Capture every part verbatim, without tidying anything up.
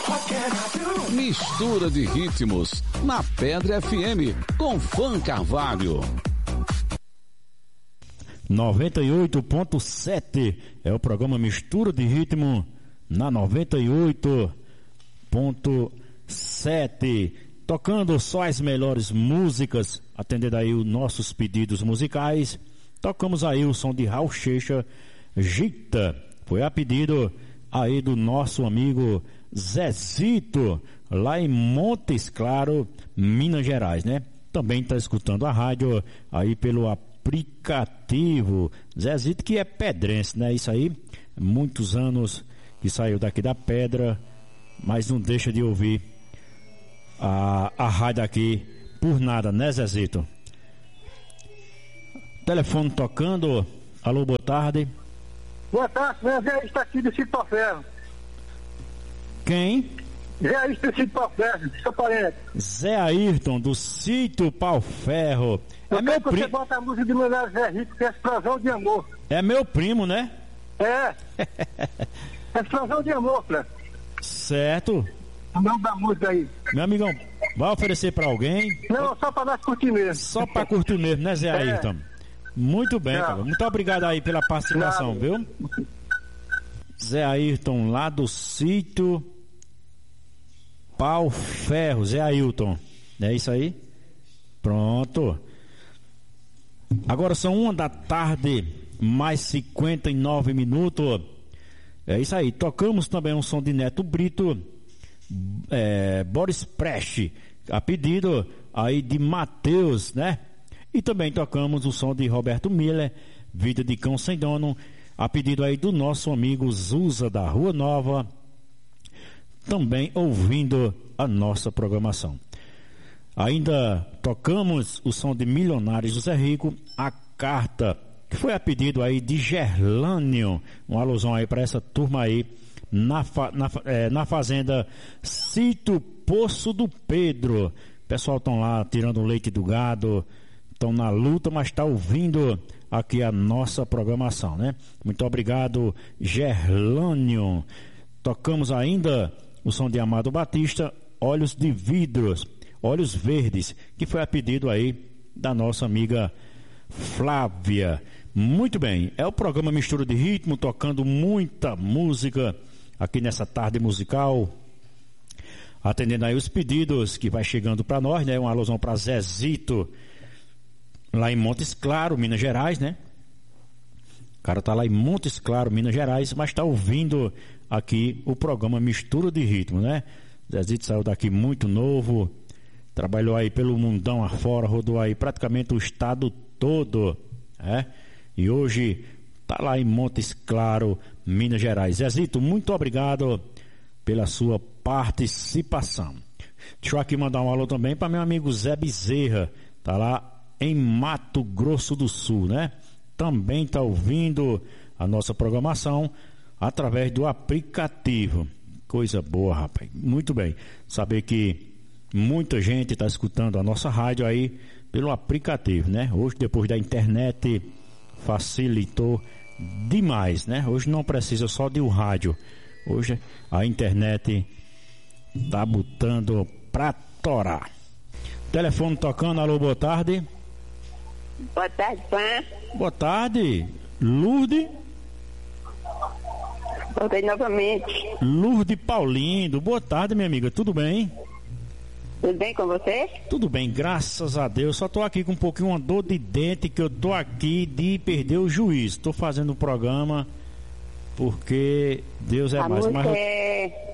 Mistura de ritmos na Pedra F M com Fã Carvalho. noventa e oito ponto sete é o programa Mistura de Ritmo na noventa e oito ponto sete, tocando só as melhores músicas, atendendo aí os nossos pedidos musicais. Tocamos aí o som de Raul Seixas, Gita, foi a pedido aí do nosso amigo Zezito, lá em Montes Claros, Minas Gerais, né? Também está escutando a rádio aí pelo aplicativo. Zezito, que é pedrense, né? Isso aí, muitos anos que saiu daqui da Pedra, mas não deixa de ouvir a, a rádio aqui por nada, né, Zezito? Telefone tocando. Alô, boa tarde. Boa tarde, meu Zé, está aqui do Sítio Ferro. Quem? Zé Ayrton do Sítio Pau Ferro, seu parente. Zé Ayrton do Sítio Pau Ferro. Eu É meu quero que primo. você bota a música do meu Zé Rico, que é Explosão de Amor. É meu primo, né? É. Explosão de Amor, Clé. Certo. O nome da música aí. Meu amigão, vai oferecer pra alguém? Não, só pra nós curtir mesmo. Só pra curtir mesmo, né, Zé Ayrton? Muito bem, Não. cara. Muito obrigado aí pela participação, Não. viu? Zé Ayrton, lá do Sítio Pau Ferro. Zé Ayrton, é isso aí? Pronto. Agora são uma da tarde, mais cinquenta e nove minutos. É isso aí. Tocamos também um som de Neto Brito, é, Boris Preste, a pedido aí de Matheus, né? E também tocamos o som de Roberto Miller, Vida de Cão Sem Dono, a pedido aí do nosso amigo Zusa da Rua Nova, também ouvindo a nossa programação. Ainda tocamos o som de Milionários José Rico, A Carta, que foi a pedido aí de Gerlânio, uma alusão aí para essa turma aí na, fa, na, é, na fazenda Sítio Poço do Pedro. O pessoal estão lá tirando o leite do gado, estão na luta, mas está ouvindo aqui a nossa programação, né? Muito obrigado, Gerlânio. Tocamos ainda o som de Amado Batista, Olhos de Vidros, Olhos Verdes, que foi a pedido aí da nossa amiga Flávia. Muito bem, é o programa Mistura de Ritmo, tocando muita música aqui nessa tarde musical, atendendo aí os pedidos que vai chegando para nós, né? Uma alusão para Zezito, lá em Montes Claros, Minas Gerais, né? O cara tá lá em Montes Claros, Minas Gerais, mas tá ouvindo aqui o programa Mistura de Ritmo, né? Zezito saiu daqui muito novo, trabalhou aí pelo mundão afora, rodou aí praticamente o estado todo, né? E hoje tá lá em Montes Claros, Minas Gerais. Zezito, muito obrigado pela sua participação. Deixa eu aqui mandar um alô também para meu amigo Zé Bezerra, tá lá em Mato Grosso do Sul, né? Também tá ouvindo a nossa programação através do aplicativo. Coisa boa, rapaz. Muito bem. Saber que muita gente está escutando a nossa rádio aí pelo aplicativo, né? Hoje, depois da internet, facilitou demais, né? Hoje não precisa só de um rádio. Hoje a internet tá botando pra torar. Telefone tocando, alô, boa tarde. Boa tarde, Fã. Boa tarde, Lourdes. Voltei novamente. Lourdes Paulindo, boa tarde, minha amiga, tudo bem? Tudo bem com você? Tudo bem, graças a Deus. Só tô aqui com um pouquinho uma dor de dente, que eu tô aqui de perder o juízo. Tô fazendo o programa porque Deus é a mais. música Mas... é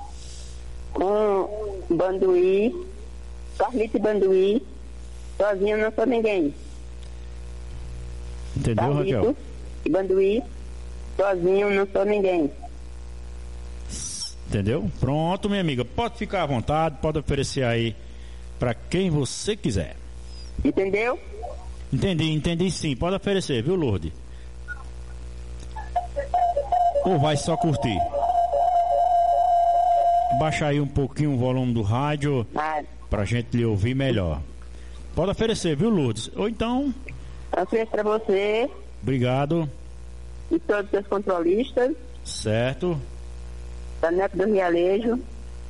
com Banduí, Carlito Banduí, Sozinho Não Sou Ninguém. Entendeu, Raquel? Carlito e Banduí, Sozinho Não Sou Ninguém. Entendeu? Pronto, minha amiga. Pode ficar à vontade, pode oferecer aí pra quem você quiser. Entendeu? Entendi, entendi sim. Pode oferecer, viu, Lourdes? Ou vai só curtir? Baixa aí um pouquinho o volume do rádio Ah, pra gente lhe ouvir melhor. Pode oferecer, viu, Lourdes? Ou então... ofereço pra você Obrigado. e todos os seus controlistas, Certo. da Neto do Realejo,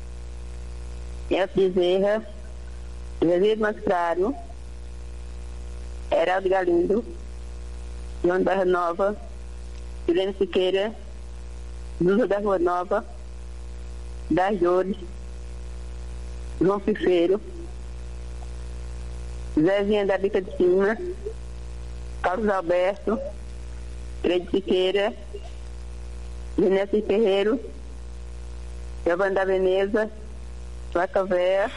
Elcio Bezerra, José Mascaro, Heraldo Galindo, João Barra Nova, Juliano Siqueira, Lúcia da Rua Nova, Das Dores, João Pifeiro, Zezinha da Bica de Cima, Carlos Alberto, Freire Siqueira, Genésio Ferreiro, Giovanna da Veneza, Flaca Véia,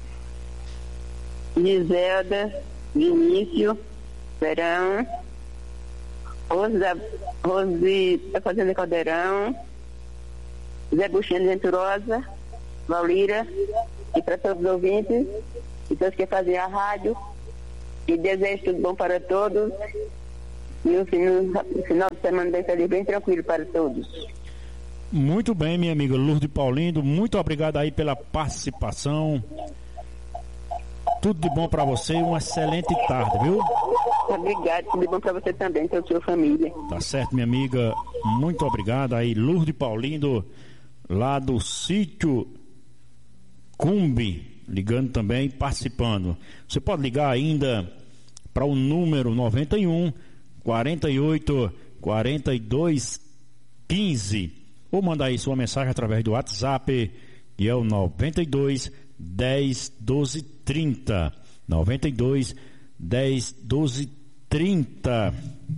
Giselda, Vinícius, Verão, Rose da, Rose da Fazenda Caldeirão, Zé Buxinha Venturosa, Valira, e para todos os ouvintes, e todos que fazem a rádio, e desejo tudo bom para todos, e um final de semana bem feliz, bem tranquilo para todos. Muito bem, minha amiga Lourdes Paulindo, muito obrigado aí pela participação. Tudo de bom para você e uma excelente tarde, viu? Obrigado, tudo de bom para você também, para a sua família. Tá certo, minha amiga, muito obrigado aí, Lourdes Paulindo, lá do sítio Cumbi, ligando também, participando. Você pode ligar ainda para o número noventa e um, quarenta e oito, quarenta e dois, quinze, ou mandar aí sua mensagem através do WhatsApp, que é o noventa e dois, dez, doze, trinta. noventa e dois, dez, doze, trinta.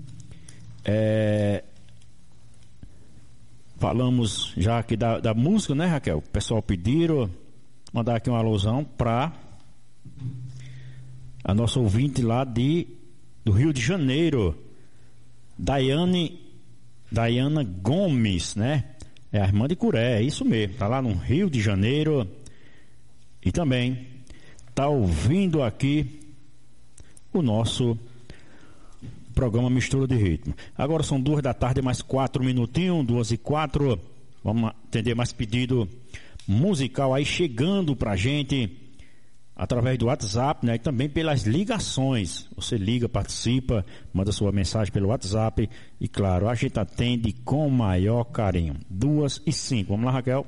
É... Falamos já aqui da, da música, né, Raquel? O pessoal pediram, mandar aqui uma alusão para a nossa ouvinte lá de, do Rio de Janeiro, Daiane, Daiana Gomes, né? É a irmã de Curé, é isso mesmo, tá lá no Rio de Janeiro e também tá ouvindo aqui o nosso programa Mistura de Ritmo. Agora são duas da tarde, mais quatro minutinhos, duas e quatro. Vamos atender mais pedido musical aí chegando pra gente através do WhatsApp, né? E também pelas ligações. Você liga, participa, manda sua mensagem pelo WhatsApp e, claro, a gente atende com o maior carinho. Duas e cinco. Vamos lá, Raquel.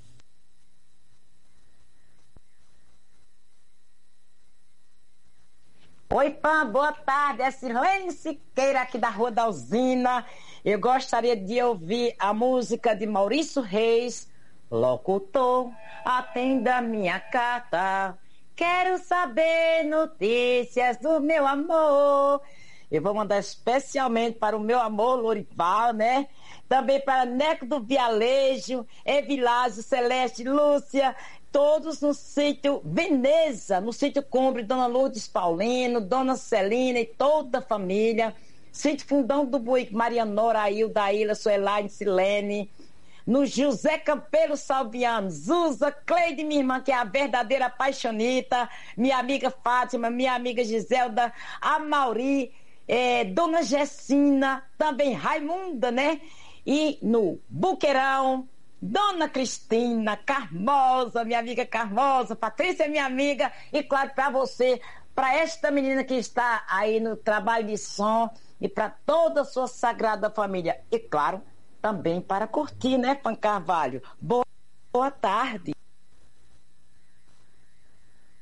Oi, Pã, boa tarde. É Silene Siqueira aqui da Rua da Usina. Eu gostaria de ouvir a música de Maurício Reis. Locutor, atenda minha carta. Quero saber notícias do meu amor. Eu vou mandar especialmente para o meu amor Lorival, né? Também para Neco do Vialejo, Evilásio, Celeste, Lúcia, todos no sítio Veneza, no sítio Cumbre, Dona Lourdes Paulino, Dona Celina e toda a família. Sítio Fundão do Buíque, Maria Nora, Ailda, Ilha, Suelaine, Silene. No José Campelo Salviano, Zuza, Cleide, minha irmã, que é a verdadeira paixonita, minha amiga Fátima, minha amiga Giselda, a Mauri, é, Dona Gessina, também Raimunda, né? E no Buqueirão, Dona Cristina, Carmosa, minha amiga Carmosa, Patrícia, minha amiga, e claro, para você, para esta menina que está aí no trabalho de som e para toda a sua sagrada família. E claro, também para curtir, né, Pan Carvalho? Boa, boa tarde.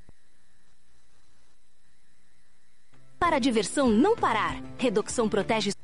Para a diversão não parar, Redoxon protege